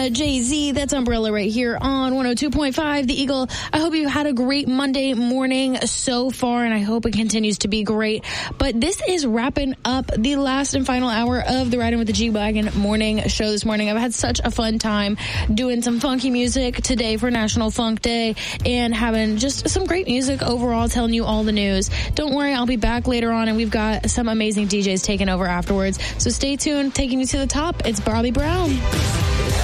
Jay-Z. That's Umbrella right here on 102.5 The Eagle. I hope you had a great Monday morning so far, and I hope it continues to be great. But this is wrapping up the last and final hour of the Riding with the G-Wagon morning show this morning. I've had such a fun time doing some funky music today for National Funk Day and having just some great music overall, telling you all the news. Don't worry, I'll be back later on, and we've got some amazing DJs taking over afterwards. So stay tuned. Taking you to the top, it's Bobby Brown.